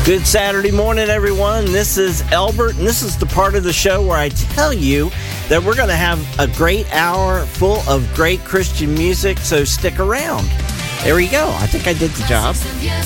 Good Saturday morning, everyone. This is Elbert, and this is the part of the show where I tell you that we're going to have a great hour full of great Christian music, so stick around. There we go. I think I did the job.